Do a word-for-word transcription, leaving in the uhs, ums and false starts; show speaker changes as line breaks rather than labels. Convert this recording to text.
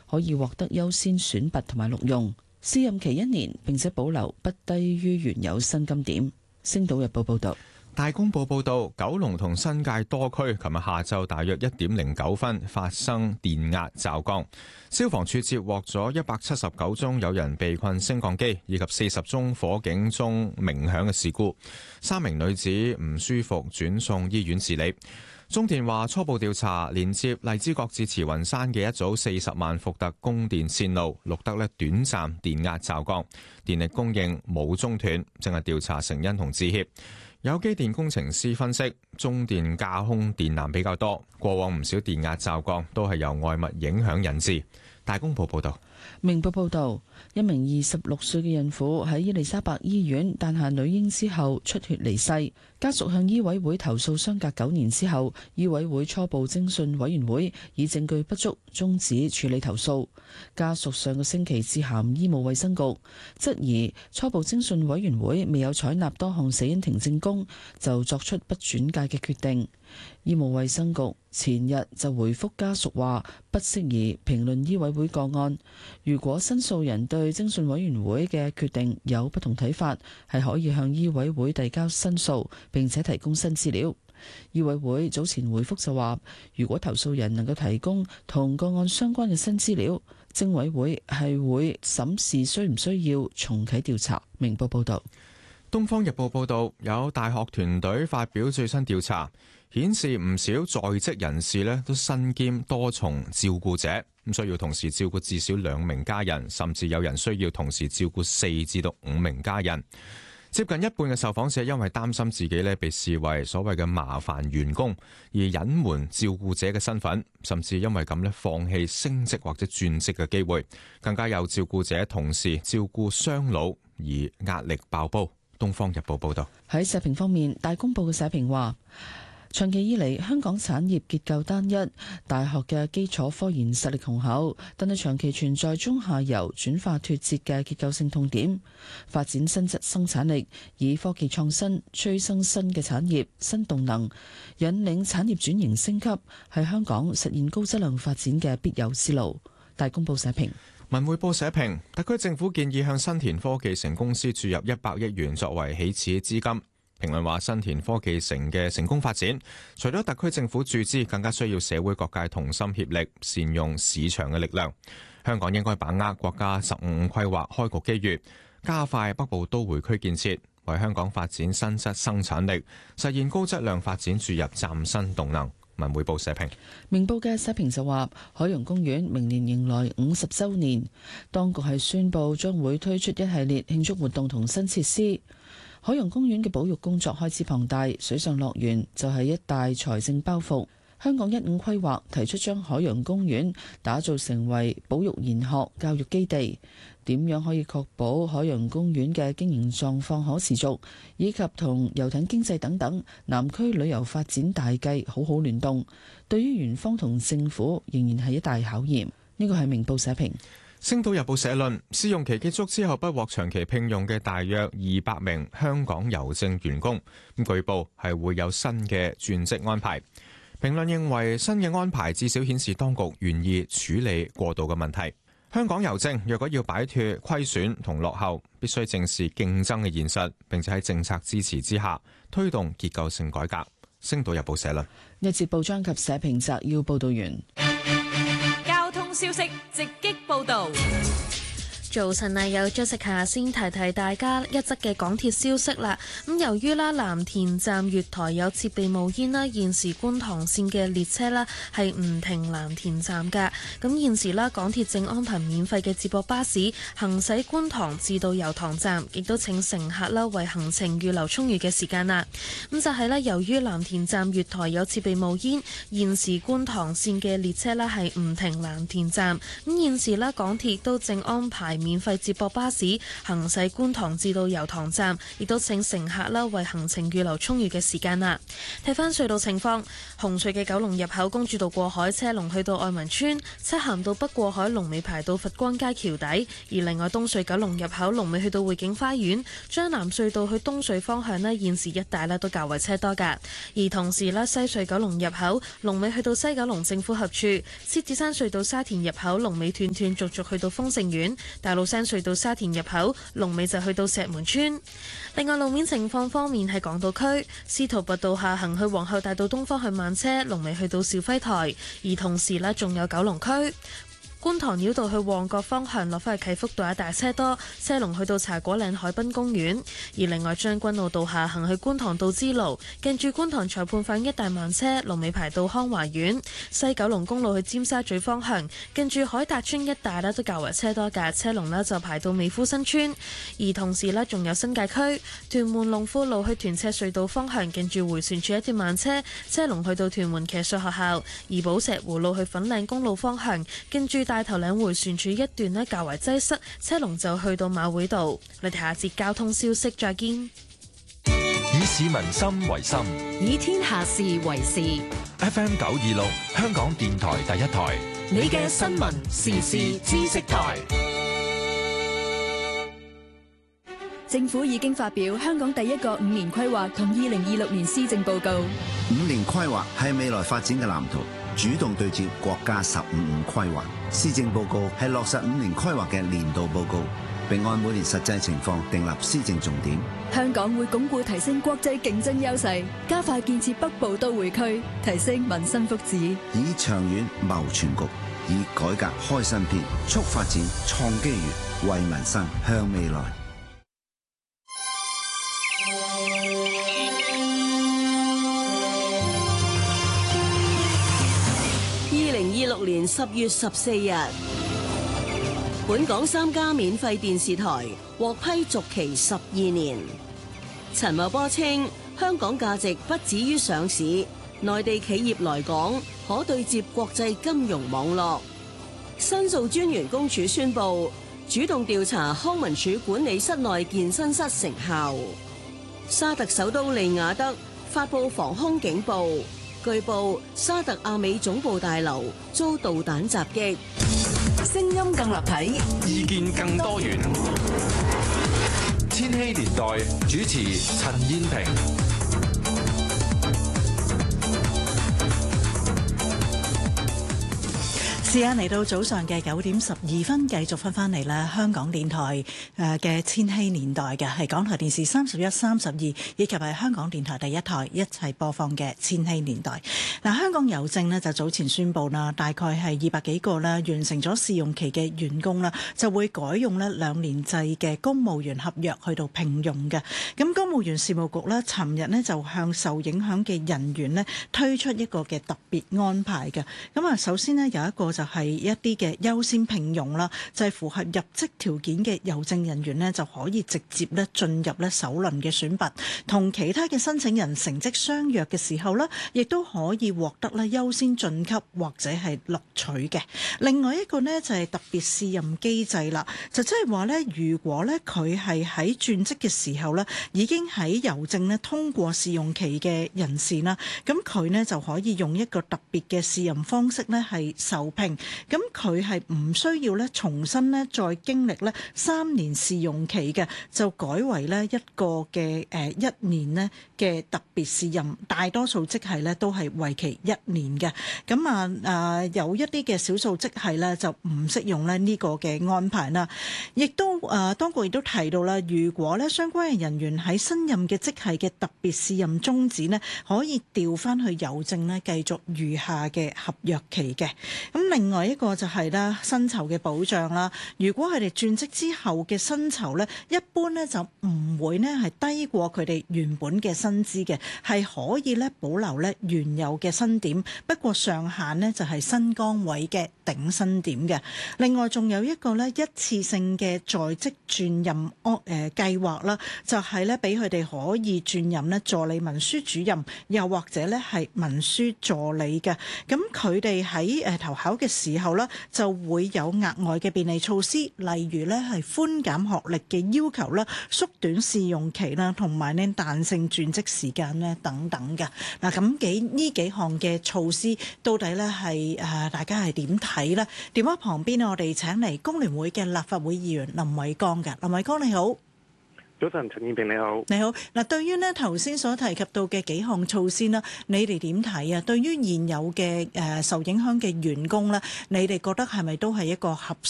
可以獲得優先選拔同埋錄用，試任期一年，並且保留不低於原有薪金點。星島日報報道。
大公報報導，九龍同新界多區琴日下晝大約一點零九分發生電壓驟降，消防處接獲咗一百七十九宗有人被困升降機以及四十宗火警鐘鳴響嘅事故，三名女子唔舒服轉送醫院治理。中電話初步調查，連接荔枝角至慈雲山嘅一組四十萬伏特供電線路錄得咧短暫電壓驟降，電力供應冇中斷，正係調查成因同致歉。有機電工程師分析，中電架空電纜比較多，過往唔少電壓驟降都係由外物影響引致。大公報報道。
明報報道，一名二十六歲嘅孕婦喺伊利沙伯醫院誕下女嬰之後出血離世，家屬向醫委會投訴，相隔九年之後，醫委會初步偵訊委員會以證據不足終止處理投訴。家屬上個星期致函醫務衛生局，質疑初步偵訊委員會未有採納多項死因庭證供，就作出不轉介嘅決定。醫務衛生局前日就回覆家屬話，不適宜評論醫委會個案。如果申訴人對偵訊委員會嘅決定有不同睇法，係可以向醫委會遞交申訴，並且提供新資料。醫委會早前回覆就話，如果投訴人能夠提供同個案相關嘅新資料，偵委會係會審視需唔需要重啟調查。明報報道。
東方日報報道，有大學團隊發表最新調查，顯示唔少在職人士咧都身兼多重照顧者，咁需要同時照顧至少兩名家人，甚至有人需要同時照顧四至到五名家人。接近一半嘅受訪者因為擔心自己咧被視為所謂嘅麻煩員工，而隱瞞照顧者嘅身份，甚至因為咁咧放棄升職或者轉職嘅機會。更加有照顧者同時照顧雙老而壓力爆煲。東方日報報道。
喺社評方面，大公報嘅社評話，長期以嚟香港產業結構單一，大學嘅基礎科研實力雄厚，但係長期存在中下游轉化脫節嘅結構性痛點。發展新質生產力，以科技創新催生新嘅產業新動能，引領產業轉型升級，係香港實現高質量發展嘅必由之路。大公報社評。
文匯報社評，特區政府建議向新田科技城公司注入一百億元作為起始資金。評論話，新田科技城嘅成功發展，除咗特區政府注資，更加需要社會各界同心協力，善用市場嘅力量。香港應該把握國家十五五規劃開局機遇，加快北部都會區建設，為香港發展新質生產力，實現高質量發展注入嶄新動能。文匯報社評。
明報嘅社評就話，海洋公園明年迎來五十週年，當局係宣布將會推出一系列慶祝活動同新設施。海洋公園嘅保育工作開支龐大，水上樂園就係一大財政包袱。香港一五規劃提出將海洋公園打造成為保育研學教育基地，點樣可以確保海洋公園嘅經營狀況可持續，以及同遊艇經濟等等南區旅遊發展大計好好聯動，對於園方同政府仍然係一大考驗。呢個係明報社評。
星島日報社論，試用期結束之後不獲長期聘用嘅大約二百名香港郵政員工，咁據報係會有新嘅轉職安排。評論認為新嘅安排至少顯示當局願意處理過渡嘅問題。香港郵政若果要擺脫虧損同落後，必須正視競爭嘅現實，並且喺政策支持之下推動結構性改革。星島日報社論。
一節報章及社評摘要報道完。
交通消息直擊報道。
早晨啊，有 Jessica 先提提大家一則嘅港鐵消息啦。咁由於啦藍田站月台有設備冒煙啦，現時觀塘線嘅列車啦係唔停藍田站㗎。咁現時啦港鐵正安排免費嘅接駁巴士行駛觀塘至到油塘站，亦都請乘客啦為行程預留充裕嘅時間啦。咁就係啦，由於藍田站月台有設備冒煙，現時觀塘線嘅列車啦係唔停藍田站。咁現時啦港鐵都正安排免費接駁巴士行駛觀塘至到油塘站，亦都請乘客啦為行程預留充裕嘅時間啦。睇翻隧道情況，紅隧嘅九龍入口公主道過海車龍去到愛民村，漆咸道北過海龍尾排到佛光街橋底，而另外東隧九龍入口龍尾去到匯景花園，將南隧道去東隧方向呢，現時一帶呢都較為車多噶。而同時呢，西隧九龍入口龍尾去到西九龍政府合處，獅子山隧道沙田入口龍尾斷斷續續去到豐盛苑，大老山隧道沙田入口龍尾就去到石門村。另外路面情況方面，喺港島區司徒拔道下行去皇后大道東方向慢車，龍尾去到肇輝台，而同時呢，仲有九龍區觀塘繞道去旺角方向落返去啟福道一帶車多，車龍去到茶果嶺海濱公園。而另外將軍澳道下行去觀塘道支路，近住觀塘裁判飯一帶慢車，龍尾排到康華苑。西九龍公路去尖沙咀方向，近住海達村一帶呢都較為車多嘅，車龍呢就排到美孚新村。而同時呢，仲有新界區屯門龍富路去屯赤隧道方向，近住迴旋處一段慢車，車龍去到屯門騎術學校。而寶石湖路去粉嶺公路方向，近住大頭嶺迴旋處一段呢較為擠塞，車龍就去到馬會道。你睇下節交通消息，再見。
以市民心為心，
以天下事為事。
F M 九二六香港電台第一台，
你嘅新聞時事知識台。
政府已經發表香港第一個五年規劃同二零二六年施政報告。
五年規劃係未來發展嘅藍圖，主動對接國家十五五規劃。施政報告係落實五年規劃嘅年度報告，並按每年實際情況訂立施政重點。
香港會鞏固提升國際競爭優勢，加快建設北部都會區，提升民生福祉，
以長遠謀全局，以改革開新篇，促發展創機遇，為民生向未來。
二零二六年十月十四日，本港三家免費電視台獲批續期十二年。陳茂波稱，香港價值不止於上市，內地企業來港可對接國際金融網絡。申訴專員公署宣布，主動調查康文署管理室內健身室成效。沙特首都利雅得發布防空警報，據報沙特阿美總部大樓遭導彈襲擊。
聲音更立體，
意見更多元。千禧年代主持陳燕萍。
時間嚟到早上嘅九點十二分，繼續翻翻嚟啦。香港電台誒嘅千禧年代嘅係港台電視三十一、三十二，以及係香港電台第一台一齊播放嘅千禧年代。嗱，香港郵政呢就早前宣布啦，大概係二百幾個啦，完成咗試用期嘅員工啦，就會改用呢兩年制嘅公務員合約去到聘用嘅。咁公務員事務局呢，尋日呢就向受影響嘅人員呢推出一個嘅特別安排嘅。咁啊，首先呢有一個就係一啲嘅優先聘用啦，就係符合入職條件嘅郵政人員呢，就可以直接咧進入咧首輪嘅選拔，同其他嘅申請人成績相若嘅時候呢，亦都可以獲得咧優先晉級或者係錄取嘅。另外一個呢，就係特別試任機制啦，就即係話呢，如果呢佢係喺轉職嘅時候呢，已經喺郵政呢通過試用期嘅人士啦，咁佢呢就可以用一個特別嘅試任方式呢係受聘。咁佢係唔需要咧重新咧再經歷咧三年試用期嘅，就改為咧一個嘅誒一年咧嘅特別試任，大多數職系咧都係為期一年嘅。咁啊啊有一啲嘅少數職系咧就唔適用咧呢個嘅安排啦。亦都啊當局亦都提到啦，如果咧相關嘅人員喺新任嘅職系嘅特別試任終止咧，可以調翻去郵政咧繼續餘下嘅合約期嘅。咁另外一個就係咧薪酬嘅保障啦。如果佢哋轉職之後嘅薪酬咧，一般咧就唔會咧係低過佢哋原本嘅薪資嘅，係可以咧保留咧原有嘅薪點，不過上限咧就係新崗位嘅頂薪點嘅。另外仲有一個咧一次性嘅在職轉任安誒計劃啦，就係咧俾佢哋可以轉任咧助理文書主任，又或者咧係文書助理嘅。咁佢哋喺誒投考嘅時候呢，就會有額外嘅便利措施，例如呢係寬減學歷嘅要求啦、縮短試用期啦，同埋呢彈性轉職時間呢等等嘅。嗱，咁幾呢幾項嘅措施，到底呢係誒大家係點睇呢？電話旁邊我哋請嚟工聯會嘅立法會議員林偉江嘅。林偉江你好。
早晨，陳燕平你好。
你好。嗱，對於呢頭先所提及到嘅幾項措施呢，你哋點睇啊？對於現有嘅誒受影響嘅員工呢，你哋覺得係咪都係一個合